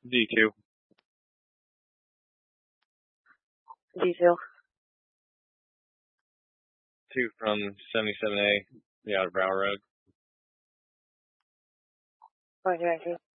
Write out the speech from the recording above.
D2. D2. 2 from 77A, the out of Brower Road. Roger,